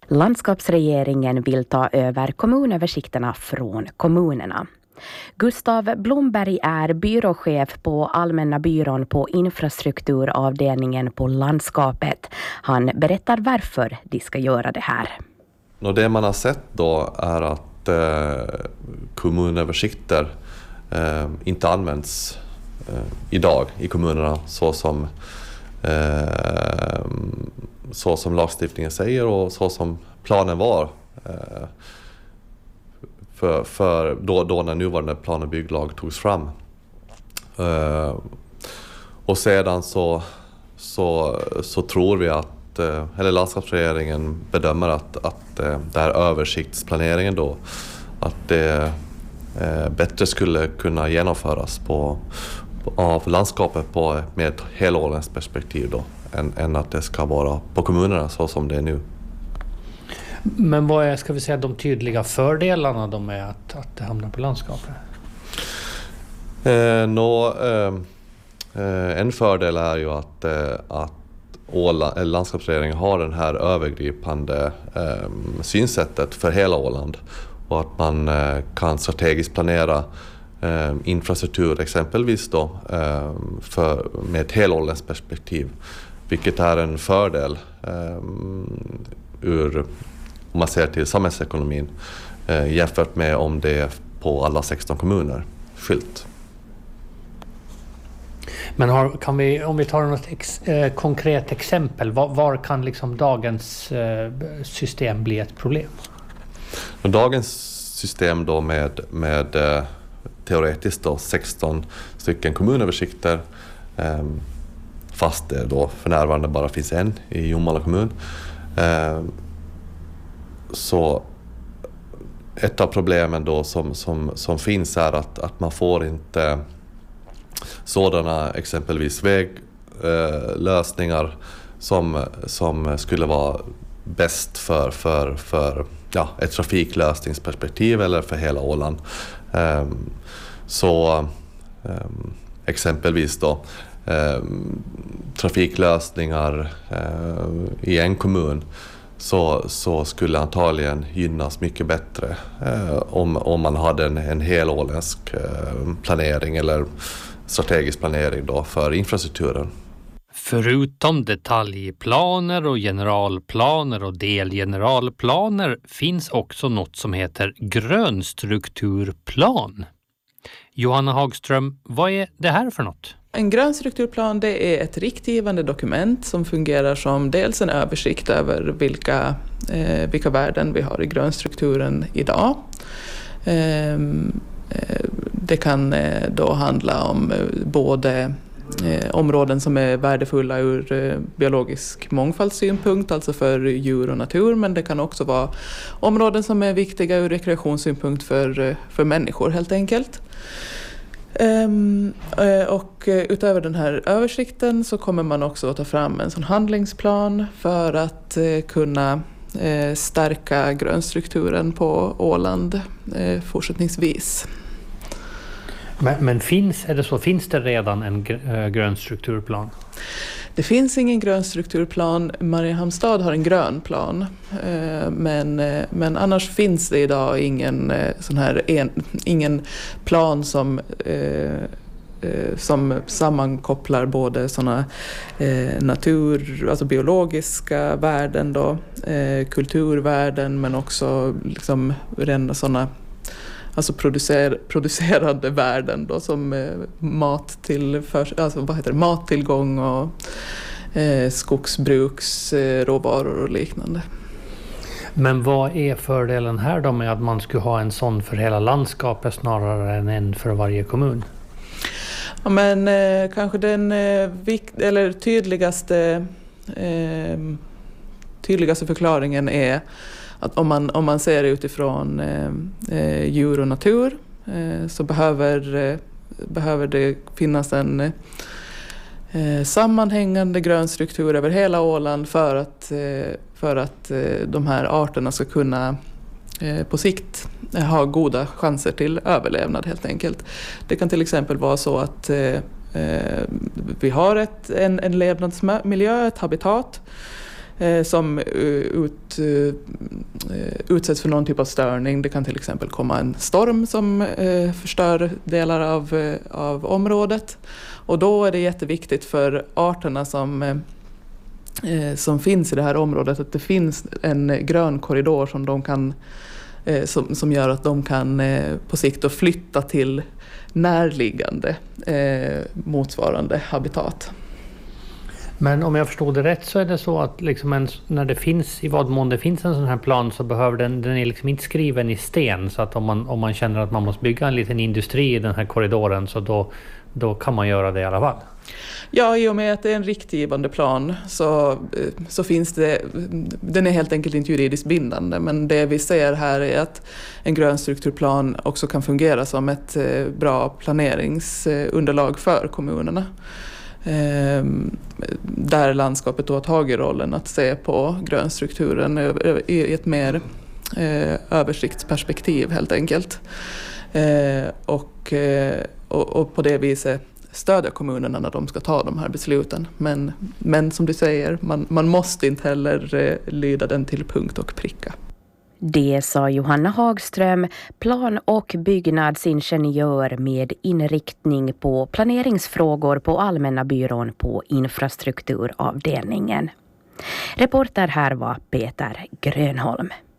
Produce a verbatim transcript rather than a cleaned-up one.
Landskapsregeringen vill ta över kommunöversikterna från kommunerna. Gustav Blomberg är byråchef på Allmänna byrån på infrastrukturavdelningen på landskapet. Han berättar varför de ska göra det här. Och det man har sett då är att eh, kommunöversikter eh, inte används eh, idag i kommunerna så som, eh, så som lagstiftningen säger och så som planen var eh, för, för då, då när nuvarande plan- och bygglag togs fram. Eh, och sedan så, så, så tror vi att eller landskapsregeringen bedömer att, att det här översiktsplaneringen då att det eh, bättre skulle kunna genomföras på, av landskapet på, med ett helårens perspektiv då än, än att det ska vara på kommunerna så som det är nu. Men vad är, ska vi säga, de tydliga fördelarna de är att, att det hamnar på landskapet? Eh, nå, eh, en fördel är ju att, eh, att Åland, landskapsregeringen har den här övergripande eh, synsättet för hela Åland och att man eh, kan strategiskt planera eh, infrastruktur exempelvis då eh, för, med ett helårens perspektiv, vilket är en fördel eh, ur, om man ser till samhällsekonomin eh, jämfört med om det är på alla sexton kommuner skilt. Men har, kan vi, om vi tar något ex, eh, konkret exempel, var, var kan liksom dagens eh, system bli ett problem? Dagens system då med, med eh, teoretiskt då sexton stycken kommunöversikter, eh, fast det då för närvarande bara finns en i Jomala kommun. Eh, så ett av problemen då som, som, som finns är att, att man får inte sådana exempelvis väglösningar eh, som, som skulle vara bäst för, för, för ja, ett trafiklösningsperspektiv eller för hela Åland. Eh, så eh, exempelvis då eh, trafiklösningar eh, i en kommun så, så skulle antagligen gynnas mycket bättre eh, om, om man hade en, en helåländsk eh, planering eller strategisk planering då för infrastrukturen. Förutom detaljplaner och generalplaner och delgeneralplaner finns också något som heter grönstrukturplan. Johanna Hagström, vad är det här för något? En grönstrukturplan, det är ett riktgivande dokument som fungerar som dels en översikt över vilka, eh, vilka värden vi har i grönstrukturen idag. Eh, Det kan då handla om både områden som är värdefulla ur biologisk mångfaldssynpunkt, alltså för djur och natur, men det kan också vara områden som är viktiga ur rekreationssynpunkt för, för människor helt enkelt. Och utöver den här översikten så kommer man också att ta fram en sån handlingsplan för att kunna stärka grönstrukturen på Åland fortsättningsvis. Men, men finns, är det så, finns det redan en grön strukturplan? Det finns ingen grön strukturplan. Mariehamnstad har en grön plan. Men, men annars finns det idag ingen, sån här en, ingen plan som, som sammankopplar både såna natur, alltså biologiska värden då, kulturvärden, men också liksom rena såna alltså producer, producerade värden då, som eh, mat till för, alltså vad heter det, mattillgång och eh, skogsbruksråvaror eh, och liknande. Men vad är fördelen här då med att man skulle ha en sån för hela landskapet snarare än en för varje kommun? Ja, men eh, kanske den eh, vikt, eller tydligaste eh, tydligaste förklaringen är att om man, om man ser utifrån eh, djur och natur eh, så behöver, eh, behöver det finnas en eh, sammanhängande grönstruktur över hela Åland för att, eh, för att eh, de här arterna ska kunna eh, på sikt ha goda chanser till överlevnad helt enkelt. Det kan till exempel vara så att eh, vi har ett, en, en levnadsmiljö, ett habitat eh, som uh, ut, uh, utsätts för någon typ av störning. Det kan till exempel komma en storm som uh, förstör delar av, uh, av området. Och då är det jätteviktigt för arterna som, uh, som finns i det här området att det finns en grön korridor som, de kan, uh, som, som gör att de kan uh, på sikt att flytta till närliggande uh, motsvarande habitat. Men om jag förstod det rätt så är det så att liksom en, när det finns, i vad mån det finns en sån här plan så behöver den, den är liksom inte skriven i sten, så att om man, om man känner att man måste bygga en liten industri i den här korridoren så då, då kan man göra det i alla fall. Ja, i och med att det är en riktgivande plan så, så finns det, den är helt enkelt inte juridiskt bindande, men det vi ser här är att en grön strukturplan också kan fungera som ett bra planeringsunderlag för kommunerna. Där landskapet då har tagit rollen att se på grönstrukturen i ett mer översiktsperspektiv helt enkelt. Och, och, och på det viset stödja kommunerna när de ska ta de här besluten. Men, men som du säger, man, man måste inte heller lyda den till punkt och pricka. Det sa Johanna Hagström, plan- och byggnadsingenjör med inriktning på planeringsfrågor på Allmänna byrån på infrastrukturavdelningen. Reporter här var Peter Grönholm.